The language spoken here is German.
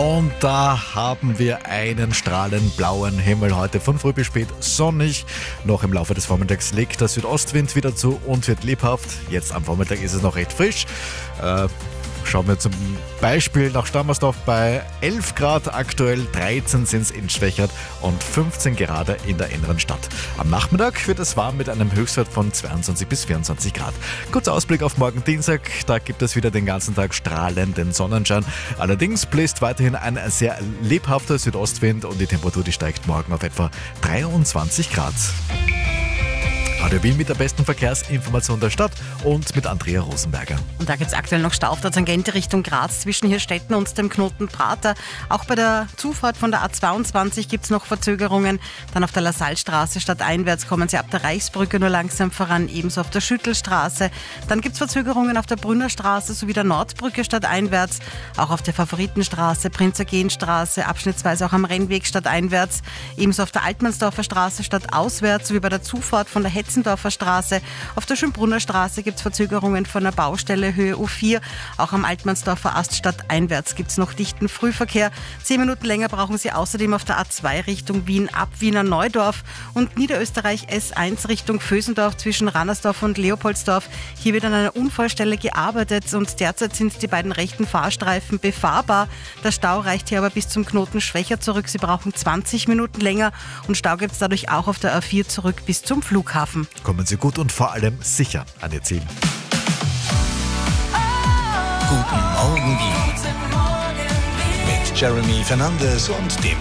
Und da haben wir einen strahlend blauen Himmel heute von früh bis spät sonnig. Noch im Laufe des Vormittags legt der Südostwind wieder zu und wird lebhaft. Jetzt am Vormittag ist es noch recht frisch. Schauen wir zum Beispiel nach Stammersdorf bei 11 Grad, aktuell 13 sind es in Schwächert und 15 gerade in der inneren Stadt. Am Nachmittag wird es warm mit einem Höchstwert von 22 bis 24 Grad. Kurzer Ausblick auf morgen Dienstag, da gibt es wieder den ganzen Tag strahlenden Sonnenschein. Allerdings bläst weiterhin ein sehr lebhafter Südostwind und die Temperatur die steigt morgen auf etwa 23 Grad. Radio Wien mit der besten Verkehrsinformation der Stadt und mit Andrea Rosenberger. Und da gibt es aktuell noch Stau auf der Tangente Richtung Graz zwischen Hirstetten und dem Knoten Prater. Auch bei der Zufahrt von der A22 gibt es noch Verzögerungen. Dann auf der Lasallstraße stadteinwärts kommen Sie ab der Reichsbrücke nur langsam voran, ebenso auf der Schüttelstraße. Dann gibt es Verzögerungen auf der Brünnerstraße sowie der Nordbrücke stadteinwärts. Auch auf der Favoritenstraße, Prinzergenstraße, abschnittsweise auch am Rennweg stadteinwärts. Ebenso auf der Altmannsdorfer Straße stadtauswärts sowie bei der Zufahrt von der Hetzendorfer Straße. Auf der Schönbrunner Straße gibt es Verzögerungen von der Baustelle Höhe U4. Auch am Altmannsdorfer Ast stadteinwärts gibt es noch dichten Frühverkehr. 10 Minuten länger brauchen Sie außerdem auf der A2 Richtung Wien ab Wiener Neudorf und Niederösterreich S1 Richtung Vösendorf zwischen Rannersdorf und Leopoldsdorf. Hier wird an einer Unfallstelle gearbeitet und derzeit sind die beiden rechten Fahrstreifen befahrbar. Der Stau reicht hier aber bis zum Knoten Schwächert zurück. Sie brauchen 20 Minuten länger und Stau gibt es dadurch auch auf der A4 zurück bis zum Flughafen. Kommen Sie gut und vor allem sicher an Ihr Ziel. Guten Morgen, Wien. Mit Jeremy Fernandes und dem